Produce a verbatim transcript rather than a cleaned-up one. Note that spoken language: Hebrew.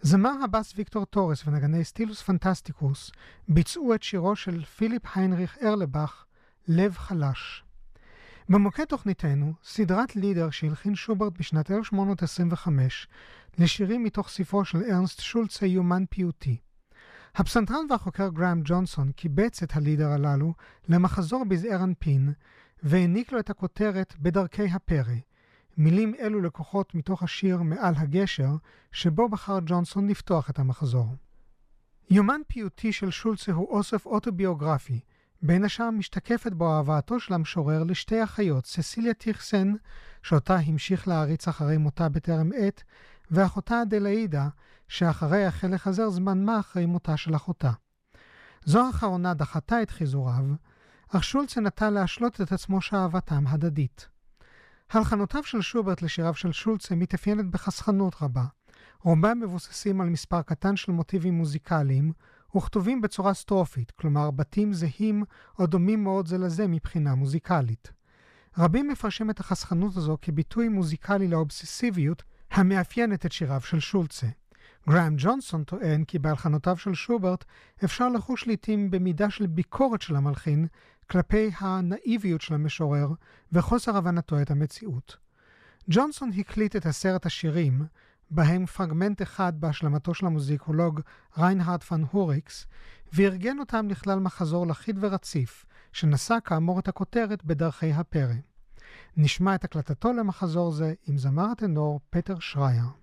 זמר הבאס ויקטור טורס ונגני סטילוס פנטסטיקוס ביצעו את שירו של פיליפ היינריך ארלבך, לב חלש. במוקד תוכניתנו, סדרת לידר שהלחין שוברט בשנת אלף שמונה מאות עשרים וחמש לשירים מתוך ספרו של ארנסט שולצה יומן פיוטי. הפסנתרן והחוקר גראם ג'ונסון קיבץ את הלידר הללו למחזור בזעיר אנפין והעניק לו את הכותרת בדרכי הפרא. מילים אלו לקוחות מתוך השיר מעל הגשר שבו בחר ג'ונסון לפתוח את המחזור. יומן פיוטי של שולצה הוא אוסף אוטוביוגרפי, בין השאר משתקפת בו אהבתו של המשורר לשתי אחיות, ססיליה טיכסן, שאותה המשיך להריץ אחרי מותה בטרם עת, ואחותה אדלאידה, שאחרי החל לחזר זמן מה אחרי מותה של אחותה. זו האחרונה דחתה את חיזוריו, אך שולצה נטה להשלות את עצמו שאהבתם הדדית. הלחנותיו של שוברט לשיריו של שולצה מתאפיינת בחסכנות רבה. רובם מבוססים על מספר קטן של מוטיבים מוזיקליים, וכתובים בצורה סטרופית, כלומר בתים זהים או דומים מאוד זה לזה מבחינה מוזיקלית. רבים מפרשים את החסכנות הזו כביטוי מוזיקלי לאובססיביות המאפיינת את שיריו של שולצה. גראם ג'ונסון טוען כי בהלחנותיו של שוברט אפשר לחוש לעתים במידה של ביקורת של המלחין כלפי הנאיביות של המשורר וחוסר הבנתו את המציאות. ג'ונסון הקליט את עשרת השירים, בהם פרגמנט אחד בהשלמתו של המוזיקולוג ריינהרד פן הוריקס, וארגן אותם לכלל מחזור לחיד ורציף, שנשא כאמור את הכותרת בדרכי הפרא. נשמע את הקלטתו למחזור זה עם זמר הטנור פטר שרייר.